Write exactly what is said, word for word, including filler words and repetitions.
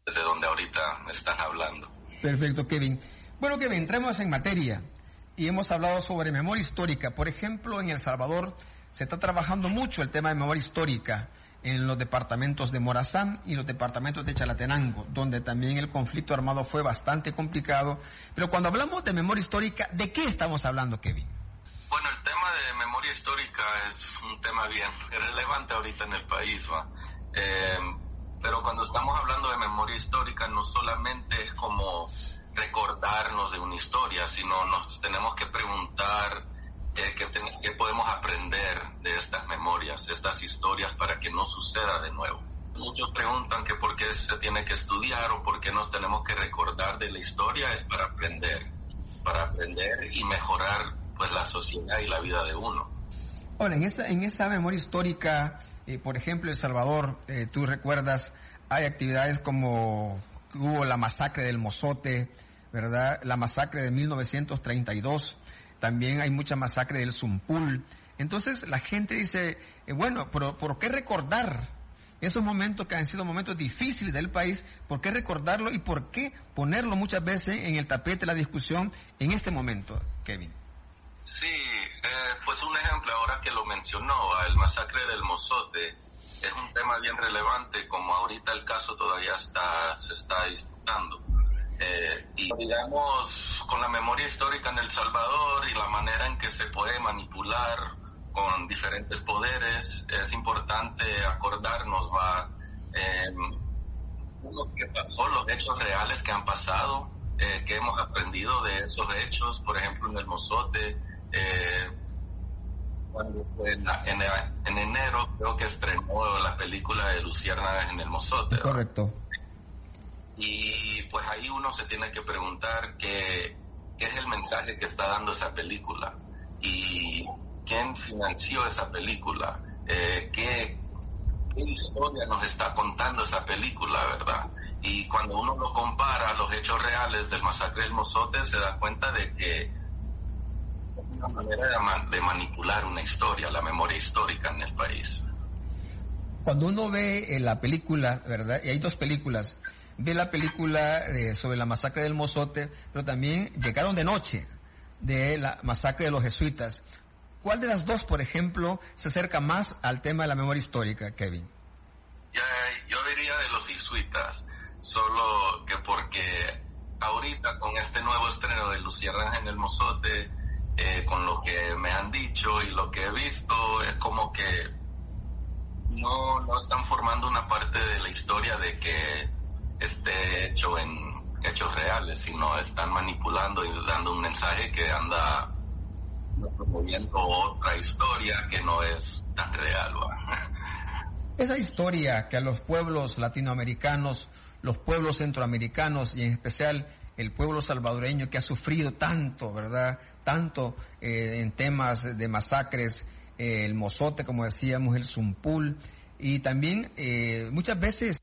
desde donde ahorita están hablando. Perfecto, Kevin. Bueno, Kevin, entremos en materia y hemos hablado sobre memoria histórica. Por ejemplo, en El Salvador se está trabajando mucho el tema de memoria histórica en los departamentos de Morazán y los departamentos de Chalatenango, donde también el conflicto armado fue bastante complicado. Pero cuando hablamos de memoria histórica, ¿de qué estamos hablando, Kevin? Bueno, el tema de memoria histórica es un tema bien relevante ahorita en el país, ¿va? Eh, pero cuando estamos hablando de memoria histórica, no solamente es como recordarnos de una historia, sino nos tenemos que preguntar eh, qué, ten- qué podemos aprender de estas memorias, de estas historias, para que no suceda de nuevo. Muchos preguntan que por qué se tiene que estudiar o por qué nos tenemos que recordar de la historia. Es para aprender, para aprender y mejorar pues la sociedad y la vida de uno. Ahora, en esa, en esa memoria histórica, eh, por ejemplo, El Salvador, eh, tú recuerdas, hay actividades como hubo la masacre del Mozote, ¿verdad? La masacre de mil novecientos treinta y dos, también hay mucha masacre del Zumpul. Entonces la gente dice, eh, bueno, pero ¿por qué recordar esos momentos que han sido momentos difíciles del país? ¿Por qué recordarlo y por qué ponerlo muchas veces en el tapete de la discusión en este momento, Kevin? Sí, eh, pues un ejemplo ahora que lo mencionó, el masacre del Mozote, es un tema bien relevante, como ahorita el caso todavía está se está disputando. Eh, y digamos, con la memoria histórica en El Salvador y la manera en que se puede manipular con diferentes poderes, es importante acordarnos, va, eh, lo que pasó, los hechos reales que han pasado, eh, que hemos aprendido de esos hechos. Por ejemplo, en el Mozote, eh, cuando fue en, en, en enero, creo que estrenó la película de Luciérnagas en el Mozote, ¿verdad? Correcto. Y pues ahí uno se tiene que preguntar qué, qué es el mensaje que está dando esa película y quién financió esa película, eh, qué, qué historia nos está contando esa película, ¿verdad? Y cuando uno lo compara a los hechos reales del masacre del Mozote, se da cuenta de que es una manera de, ma- de manipular una historia, la memoria histórica en el país. Cuando uno ve eh, la película, ¿verdad? Y hay dos películas. Ve la película eh, sobre la masacre del Mozote, pero también Llegaron de Noche, de la masacre de los jesuitas. ¿Cuál de las dos, por ejemplo, se acerca más al tema de la memoria histórica, Kevin? Ya, yo diría de los jesuitas, solo que porque ahorita con este nuevo estreno de Luciérnagas en el Mozote, eh, con lo que me han dicho y lo que he visto, es como que no, no están formando una parte de la historia de que esté hecho en hechos reales, sino están manipulando y dando un mensaje que anda promoviendo otra historia que no es tan real, ¿va? Esa historia que a los pueblos latinoamericanos, los pueblos centroamericanos y en especial el pueblo salvadoreño que ha sufrido tanto, ¿verdad? Tanto eh, en temas de masacres, eh, el Mozote, como decíamos, el Zumpul, y también eh, muchas veces